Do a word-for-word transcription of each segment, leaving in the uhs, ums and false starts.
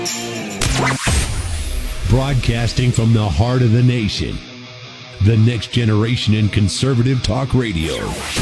Broadcasting from the heart of the nation, the next generation in conservative talk radio.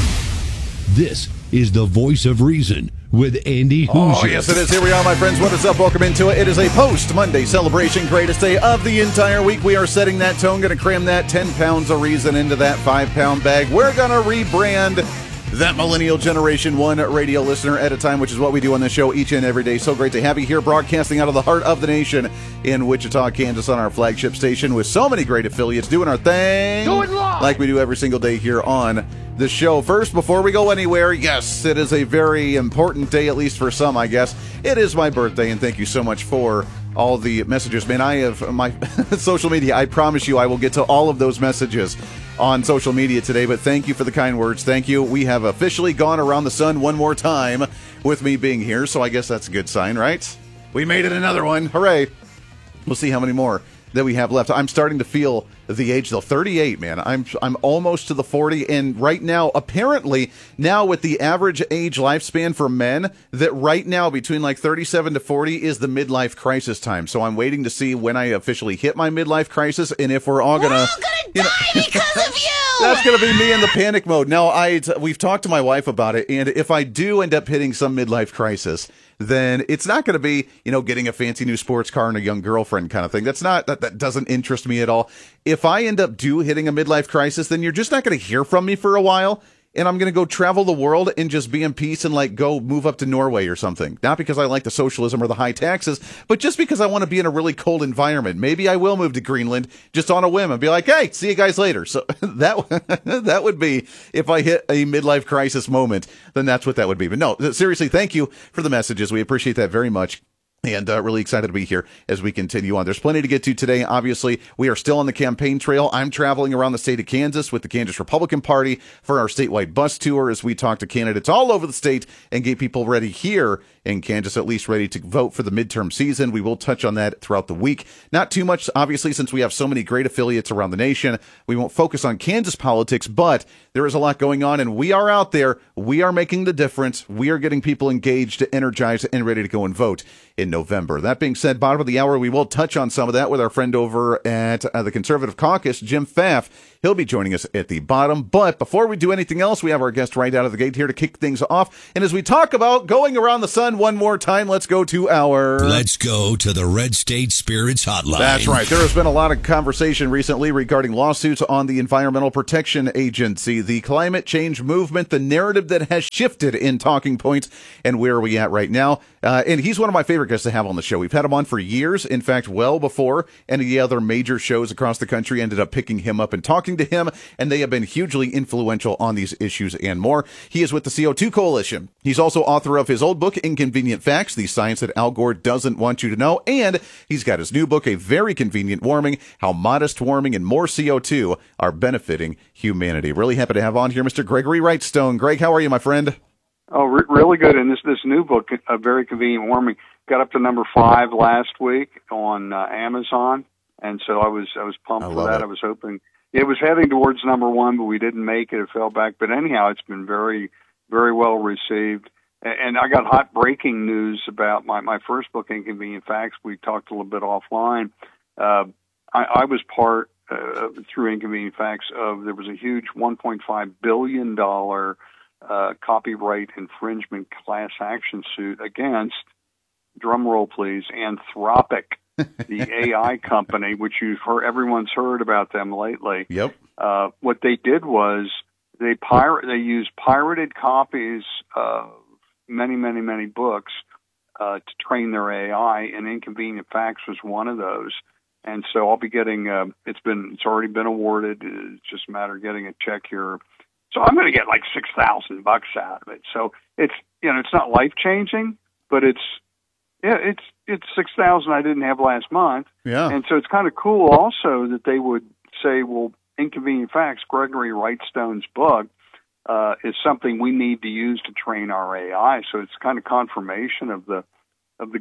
This is the Voice of Reason with Andy Hoosier. Oh, yes, it is. Here we are, my friends. What is up? Welcome into it. It is a post-Monday celebration, greatest day of the entire week. We are setting that tone, going to cram that ten pounds of reason into that five-pound bag. We're going to rebrand that millennial generation, one radio listener at a time, which is what we do on this show each and every day. So great to have you here, broadcasting out of the heart of the nation in Wichita, Kansas, on our flagship station with so many great affiliates doing our thing Doing live. like we do every single day here on the show. First, before we go anywhere, yes, it is a very important day, at least for some, I guess. It is my birthday, and thank you so much for all the messages. Man, I have my social media. I promise you I will get to all of those messages on social media today, but thank you for the kind words. Thank you. We have officially gone around the sun one more time with me being here, so I guess that's a good sign, right? We made it another one. Hooray. We'll see how many more that we have left. I'm starting to feel the age, though. thirty-eight, man. I'm I'm almost to the forty, and right now, apparently, now with the average age lifespan for men, that right now, between like thirty-seven to forty is the midlife crisis time. So I'm waiting to see when I officially hit my midlife crisis, and if we're all gonna... We're all gonna you know, die because of you! That's going to be me in the panic mode. Now, I, we've talked to my wife about it, and if I do end up hitting some midlife crisis, then it's not going to be, you know, getting a fancy new sports car and a young girlfriend kind of thing. That's not, that, that doesn't interest me at all. If I end up do hitting a midlife crisis, then you're just not going to hear from me for a while. And I'm going to go travel the world and just be in peace and like go move up to Norway or something. Not because I like the socialism or the high taxes, but just because I want to be in a really cold environment. Maybe I will move to Greenland just on a whim and be like, hey, see you guys later. So that, that would be, if I hit a midlife crisis moment, then that's what that would be. But no, seriously, thank you for the messages. We appreciate that very much. And uh, really excited to be here as we continue on. There's plenty to get to today. Obviously, we are still on the campaign trail. I'm traveling around the state of Kansas with the Kansas Republican Party for our statewide bus tour as we talk to candidates all over the state and get people ready here in Kansas, at least ready to vote for the midterm season. We will touch on that throughout the week. Not too much, obviously, since we have so many great affiliates around the nation. We won't focus on Kansas politics, but there is a lot going on, and we are out there. We are making the difference. We are getting people engaged, energized, and ready to go and vote in November. That being said, bottom of the hour, we will touch on some of that with our friend over at uh, the Conservative Caucus, Jim Pfaff. He'll be joining us at the bottom. But before we do anything else, we have our guest right out of the gate here to kick things off. And as we talk about going around the sun one more time, let's go to our... Let's go to the Red State Spirits Hotline. That's right. There has been a lot of conversation recently regarding lawsuits on the Environmental Protection Agency, the climate change movement, the narrative that has shifted in talking points, and where are we at right now? Uh, and he's one of my favorite guests to have on the show. We've had him on for years. In fact, well before any other major shows across the country ended up picking him up and talking to him, and they have been hugely influential on these issues and more. He is with the C O two Coalition. He's also author of his old book, Inconvenient Facts, the science that Al Gore doesn't want you to know, and he's got his new book, A Very Convenient Warming, How Modest Warming and More C O two Are Benefiting Humanity. Really happy to have on here Mister Gregory Wrightstone. Greg, how are you, my friend? Oh, re- really good. And this this new book, A Very Convenient Warming, got up to number five last week on uh, Amazon, and so I was I was pumped I for that. it. I was hoping it was heading towards number one, but we didn't make it. It fell back. But anyhow, it's been very, very well received. And, and I got hot breaking news about my, my first book, Inconvenient Facts. We talked a little bit offline. Uh, I, I was part, uh, through Inconvenient Facts, of there was a huge one point five billion dollars uh, copyright infringement class action suit against, drumroll please, Anthropic, the A I company, which you've heard, everyone's heard about them lately. Yep. Uh, what they did was they pirate, they used pirated copies of many, many, many books uh, to train their A I, and Inconvenient Facts was one of those. And so I'll be getting, uh, it's been, it's already been awarded. It's just a matter of getting a check here. So I'm going to get like six thousand bucks out of it. So it's, you know, it's not life changing, but it's, yeah, it's, it's six thousand I didn't have last month. Yeah. And so it's kind of cool also that they would say, well, Inconvenient Facts, Gregory Wrightstone's book, uh, is something we need to use to train our A I. So it's kind of confirmation of the, of the good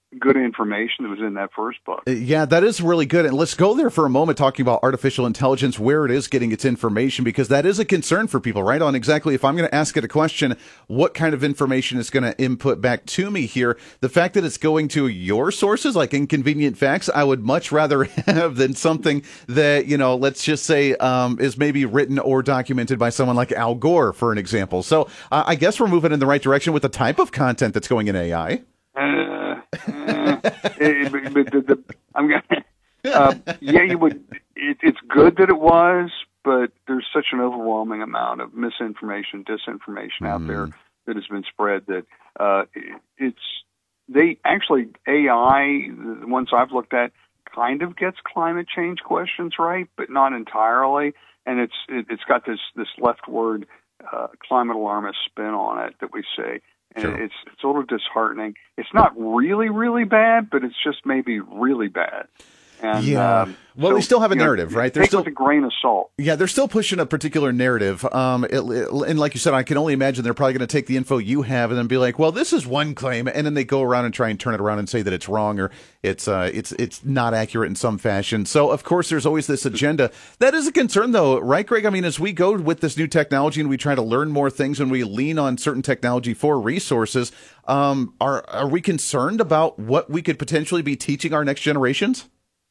good information that was in that first book. Yeah, that is really good. And let's go there for a moment talking about artificial intelligence, where it is getting its information, because that is a concern for people, right? On exactly, if I'm going to ask it a question, what kind of information is going to input back to me here? The fact that it's going to your sources, like Inconvenient Facts, I would much rather have than something that, you know, let's just say um, is maybe written or documented by someone like Al Gore, for an example. So uh, I guess we're moving in the right direction with the type of content that's going in A I. Uh, uh, it, but, but the, the, I'm gonna, uh, yeah, you would. It, it's good that it was, but there's such an overwhelming amount of misinformation, disinformation out mm. there that has been spread that uh, it, it's they actually A I. The ones I've looked at kind of gets climate change questions right, but not entirely, and it's it, it's got this this leftward uh, climate alarmist spin on it that we say. And sure. it's it's a little disheartening. It's not really, really bad, but it's just maybe really bad. And, yeah. Um, well, so, they still have a know, narrative, right? They're take still, with a grain of salt. Yeah, they're still pushing a particular narrative. Um, it, it, and like you said, I can only imagine they're probably going to take the info you have and then be like, "Well, this is one claim," and then they go around and try and turn it around and say that it's wrong or it's uh, it's it's not accurate in some fashion. So, of course, there's always this agenda. That is a concern, though, right, Greg? I mean, as we go with this new technology and we try to learn more things and we lean on certain technology for resources, um, are are we concerned about what we could potentially be teaching our next generations?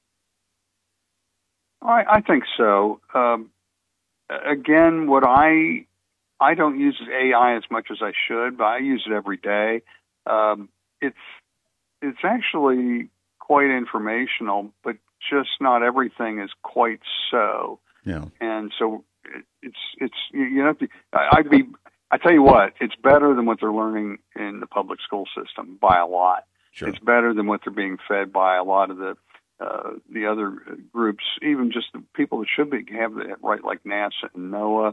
I, I think so. Um, again, what I I don't use A I as much as I should, but I use it every day. Um, it's it's actually quite informational, but just not everything is quite so. Yeah. And so it, it's it's you know I'd be I tell you what, it's better than what they're learning in the public school system by a lot. Sure. It's better than what they're being fed by a lot of the Uh, the other groups, even just the people that should be have that right, like NASA and NOAA.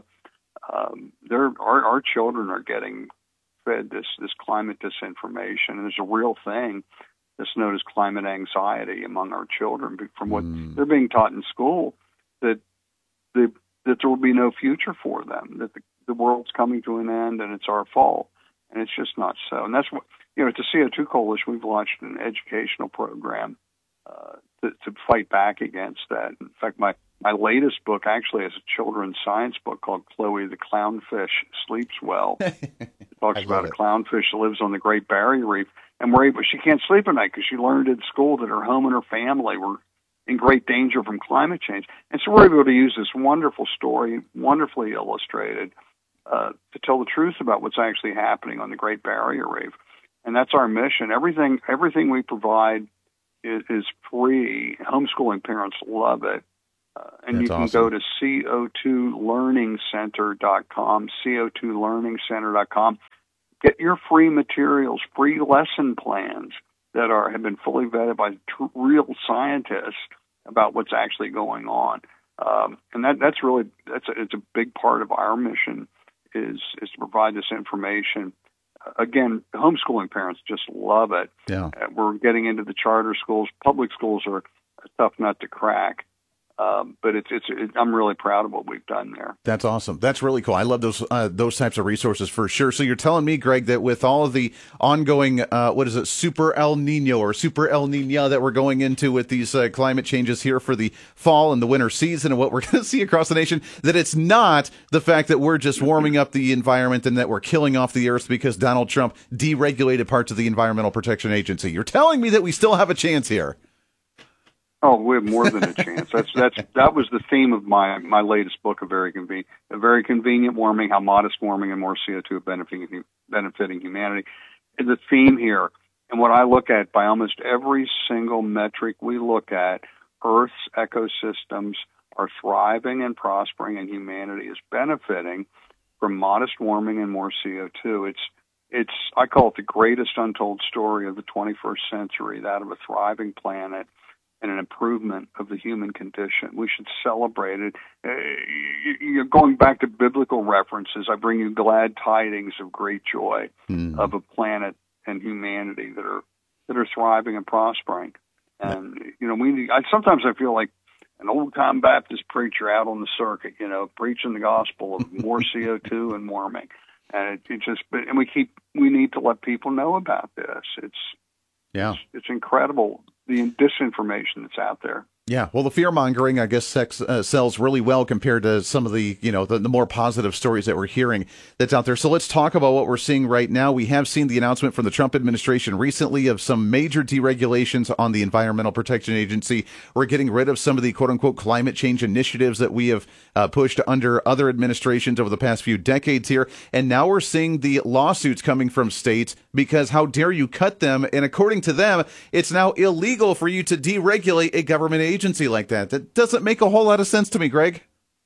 Um, they're, our, our children are getting fed this this climate disinformation, and there's a real thing that's known as climate anxiety among our children from what mm. they're being taught in school, that the, that there will be no future for them, that the, the world's coming to an end and it's our fault, and it's just not so. And that's what, you know, at the C O two Coalition, we've launched an educational program Uh, to, to fight back against that. In fact, my, my latest book actually is a children's science book called Chloe the Clownfish Sleeps Well. It talks about it. a clownfish that lives on the Great Barrier Reef, and we're able, she can't sleep at night because she learned at school that her home and her family were in great danger from climate change. And so we're able to use this wonderful story, wonderfully illustrated, uh, to tell the truth about what's actually happening on the Great Barrier Reef. And that's our mission. Everything, everything we provide is free. Homeschooling parents love it. Uh, and That's you can awesome. go to C O two learning center dot com, C O two learning center dot com. Get your free materials, free lesson plans that are have been fully vetted by tr- real scientists about what's actually going on. Um, and that, that's really, that's a, it's a big part of our mission is, is to provide this information. Again, homeschooling parents just love it. Yeah. Uh, we're getting into the charter schools. Public schools are a tough nut to crack. Um, but it's, it's, it, I'm really proud of what we've done there. That's awesome. That's really cool. I love those, uh, those types of resources for sure. So you're telling me, Greg, that with all of the ongoing, uh, what is it, Super El Nino or Super El Nina that we're going into with these uh, climate changes here for the fall and the winter season and what we're going to see across the nation, that it's not the fact that we're just warming up the environment and that we're killing off the earth because Donald Trump deregulated parts of the Environmental Protection Agency. You're telling me that we still have a chance here. Oh, we have more than a chance. That's that's that was the theme of my, my latest book, a very convenient, a very convenient warming, how modest warming and more C O two are benefiting benefiting humanity. And the theme here, and what I look at by almost every single metric we look at, Earth's ecosystems are thriving and prospering, and humanity is benefiting from modest warming and more C O two. It's it's I call it the greatest untold story of the twenty-first century, that of a thriving planet and an improvement of the human condition. We should celebrate it. Uh, you, going back to biblical references, I bring you glad tidings of great joy mm. of a planet and humanity that are that are thriving and prospering. And you know, we I, sometimes I feel like an old-time Baptist preacher out on the circuit, you know, preaching the gospel of more C O two and warming. And it, it just and we keep we need to let people know about this. It's Yeah. It's, it's incredible, the disinformation that's out there. Yeah, well, the fear mongering, I guess, sex, uh, sells really well compared to some of the, you know, the, the more positive stories that we're hearing that's out there. So let's talk about what we're seeing right now. We have seen the announcement from the Trump administration recently of some major deregulations on the Environmental Protection Agency. We're getting rid of some of the quote unquote climate change initiatives that we have uh, pushed under other administrations over the past few decades here. And now we're seeing the lawsuits coming from states because how dare you cut them? And according to them, it's now illegal for you to deregulate a government agency. agency like that. That doesn't make a whole lot of sense to me, Greg.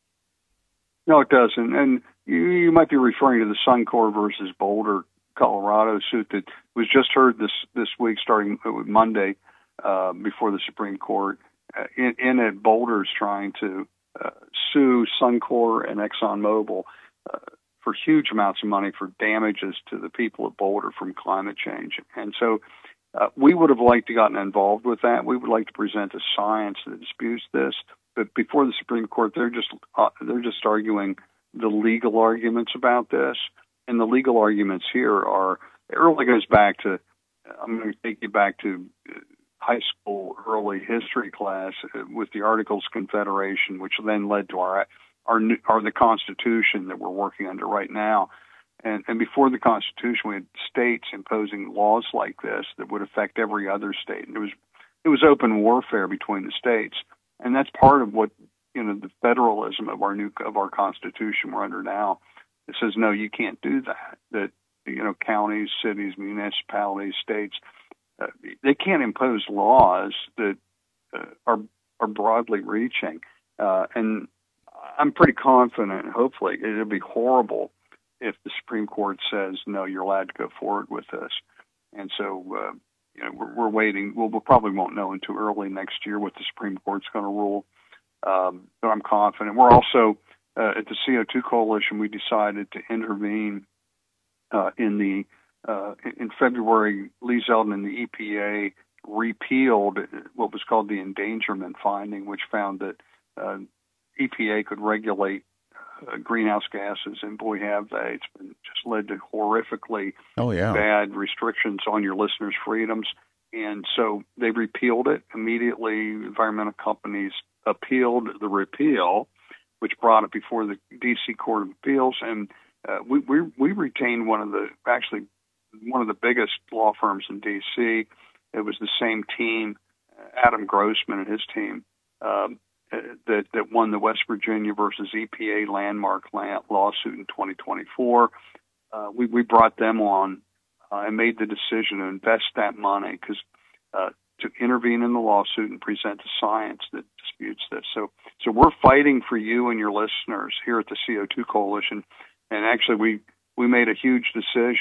No, it doesn't. And you, you might be referring to the Suncor versus Boulder, Colorado suit that was just heard this, this week, starting with Monday, uh, before the Supreme Court. Uh, in, in it, Boulder's trying to uh, sue Suncor and ExxonMobil uh, for huge amounts of money for damages to the people of Boulder from climate change. And so Uh, we would have liked to gotten involved with that. We would like to present a science that disputes this, but before the Supreme Court, they're just uh, they're just arguing the legal arguments about this, and the legal arguments here are it really goes back to I'm going to take you back to high school early history class with the Articles of Confederation, which then led to our our, our the Constitution that we're working under right now. And, and before the Constitution, we had states imposing laws like this that would affect every other state. And it was it was open warfare between the states, and that's part of what you know the federalism of our new of our Constitution we're under now. It says no, you can't do that. That you know counties, cities, municipalities, states, uh, they can't impose laws that uh, are are broadly reaching. Uh, and I'm pretty confident. Hopefully, it'll be horrible if the Supreme Court says, no, you're allowed to go forward with this. And so, uh, you know, we're, we're waiting. We'll, we probably won't know until early next year what the Supreme Court's going to rule. Um, but I'm confident. We're also, uh, at the C O two Coalition, we decided to intervene uh, in the, uh, in February, Lee Zeldin and the E P A repealed what was called the endangerment finding, which found that uh, E P A could regulate Uh, greenhouse gases, and boy, have they. It's been just led to horrifically oh, yeah. bad restrictions on your listeners' freedoms. And so they repealed it immediately. Environmental companies appealed the repeal, which brought it before the D C Court of Appeals. And uh, we, we we retained one of the, actually, one of the biggest law firms in D C. It was the same team, Adam Grossman and his team, um, that, that won the West Virginia versus E P A landmark lawsuit in twenty twenty-four. Uh, we, we brought them on uh, and made the decision to invest that money because uh, to intervene in the lawsuit and present the science that disputes this. So, so we're fighting for you and your listeners here at the C O two Coalition. And actually, we, we made a huge decision